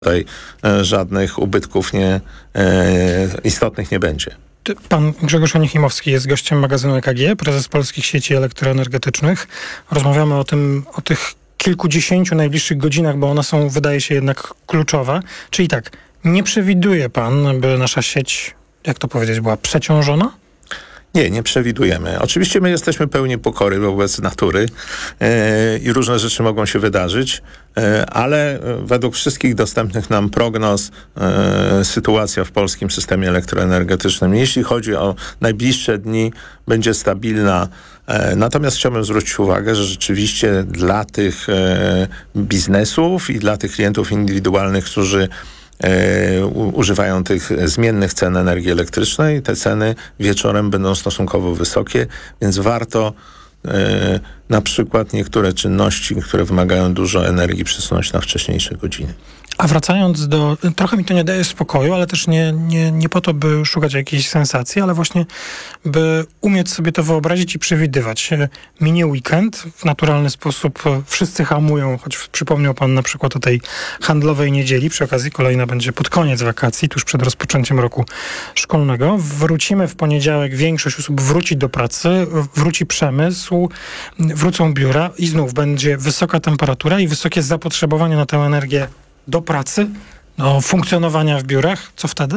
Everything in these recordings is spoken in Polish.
tutaj żadnych ubytków istotnych nie będzie. Pan Grzegorz Onichimowski jest gościem magazynu EKG, prezes Polskich Sieci Elektroenergetycznych. Rozmawiamy o tych kilkudziesięciu najbliższych godzinach, bo one są, wydaje się, jednak kluczowe. Czyli tak, nie przewiduje pan, by nasza sieć, jak to powiedzieć, była przeciążona? Nie przewidujemy. Oczywiście my jesteśmy pełni pokory wobec natury i różne rzeczy mogą się wydarzyć, ale według wszystkich dostępnych nam prognoz sytuacja w polskim systemie elektroenergetycznym, jeśli chodzi o najbliższe dni, będzie stabilna. Natomiast chciałbym zwrócić uwagę, że rzeczywiście dla tych biznesów i dla tych klientów indywidualnych, którzy używają tych zmiennych cen energii elektrycznej, te ceny wieczorem będą stosunkowo wysokie, więc warto na przykład niektóre czynności, które wymagają dużo energii, przesunąć na wcześniejsze godziny. A wracając trochę mi to nie daje spokoju, ale też nie po to, by szukać jakiejś sensacji, ale właśnie, by umieć sobie to wyobrazić i przewidywać. Minie weekend, w naturalny sposób wszyscy hamują, choć przypomniał pan na przykład o tej handlowej niedzieli, przy okazji kolejna będzie pod koniec wakacji, tuż przed rozpoczęciem roku szkolnego. Wrócimy w poniedziałek, większość osób wróci do pracy, wróci przemysł, wrócą biura i znów będzie wysoka temperatura i wysokie zapotrzebowanie na tę energię do pracy, do funkcjonowania w biurach. Co wtedy?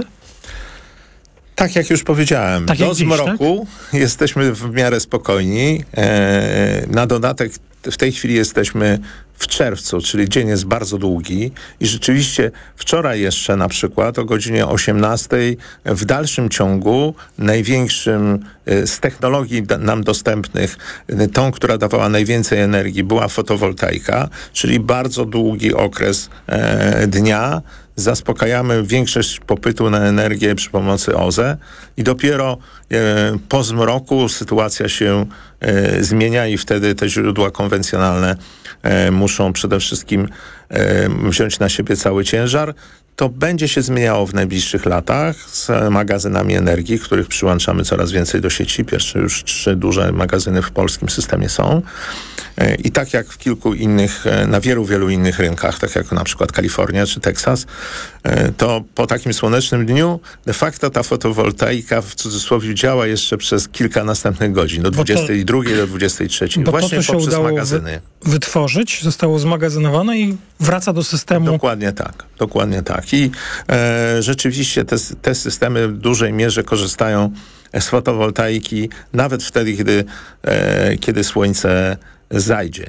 Tak jak już powiedziałem, tak do zmroku jesteśmy w miarę spokojni. Na dodatek w tej chwili jesteśmy w czerwcu, czyli dzień jest bardzo długi i rzeczywiście wczoraj jeszcze na przykład o godzinie 18 w dalszym ciągu największym z technologii nam dostępnych, tą, która dawała najwięcej energii, była fotowoltaika, czyli bardzo długi okres dnia. Zaspokajamy większość popytu na energię przy pomocy OZE i dopiero po zmroku sytuacja się zmienia i wtedy te źródła konwencjonalne muszą przede wszystkim wziąć na siebie cały ciężar. To będzie się zmieniało w najbliższych latach z magazynami energii, których przyłączamy coraz więcej do sieci. Pierwsze już 3 duże magazyny w polskim systemie są. I tak jak w kilku innych, na wielu innych rynkach, tak jak na przykład Kalifornia czy Teksas, to po takim słonecznym dniu de facto ta fotowoltaika w cudzysłowie działa jeszcze przez kilka następnych godzin, do 22, do 23. Właśnie to się poprzez udało magazyny wytworzyć, zostało zmagazynowane i wraca do systemu. Dokładnie tak. I rzeczywiście te systemy w dużej mierze korzystają z fotowoltaiki, nawet wtedy, kiedy słońce zajdzie.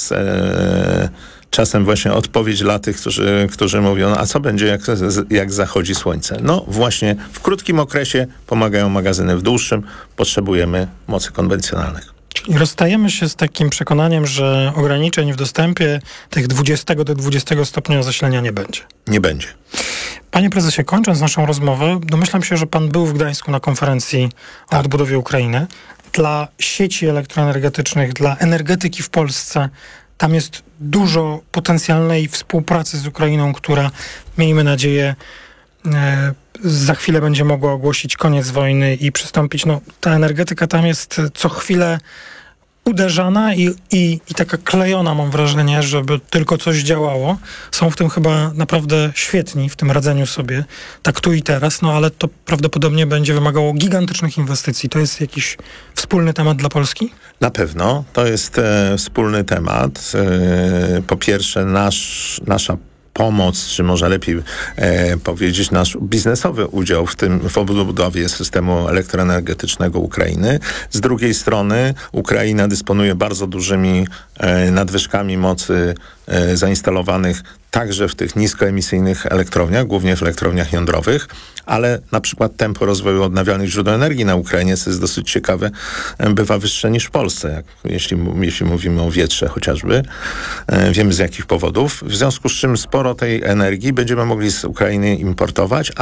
Czasem właśnie odpowiedź dla tych, którzy mówią, a co będzie, jak zachodzi słońce? No właśnie w krótkim okresie pomagają magazyny, w dłuższym potrzebujemy mocy konwencjonalnych. Czyli rozstajemy się z takim przekonaniem, że ograniczeń w dostępie tych 20 do 20 stopnia zasilania nie będzie. Nie będzie. Panie prezesie, kończąc naszą rozmowę, domyślam się, że pan był w Gdańsku na konferencji o odbudowie Ukrainy. Dla sieci elektroenergetycznych, dla energetyki w Polsce, tam jest dużo potencjalnej współpracy z Ukrainą, która, miejmy nadzieję, za chwilę będzie mogła ogłosić koniec wojny i przystąpić. Ta energetyka tam jest co chwilę uderzana i taka klejona, mam wrażenie, żeby tylko coś działało. Są w tym chyba naprawdę świetni, w tym radzeniu sobie, tak tu i teraz, ale to prawdopodobnie będzie wymagało gigantycznych inwestycji. To jest jakiś wspólny temat dla Polski? Na pewno. To jest wspólny temat. Po pierwsze, nasza pomoc, czy może lepiej powiedzieć nasz biznesowy udział w odbudowie systemu elektroenergetycznego Ukrainy. Z drugiej strony Ukraina dysponuje bardzo dużymi nadwyżkami mocy zainstalowanych także w tych niskoemisyjnych elektrowniach, głównie w elektrowniach jądrowych, ale na przykład tempo rozwoju odnawialnych źródeł energii na Ukrainie, co jest dosyć ciekawe, bywa wyższe niż w Polsce, jeśli mówimy o wietrze chociażby. Wiemy z jakich powodów. W związku z czym sporo tej energii będziemy mogli z Ukrainy importować, a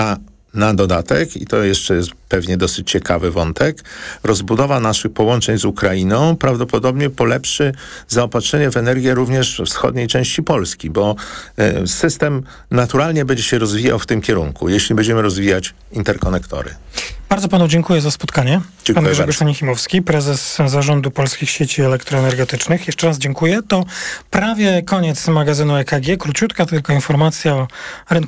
na dodatek, i to jeszcze jest pewnie dosyć ciekawy wątek, rozbudowa naszych połączeń z Ukrainą prawdopodobnie polepszy zaopatrzenie w energię również w wschodniej części Polski, bo system naturalnie będzie się rozwijał w tym kierunku, jeśli będziemy rozwijać interkonektory. Bardzo panu dziękuję za spotkanie. Dziękuję Pan Grzegorz bardzo. Anichimowski, prezes Zarządu Polskich Sieci Elektroenergetycznych. Jeszcze raz dziękuję. To prawie koniec magazynu EKG. Króciutka tylko informacja o rynku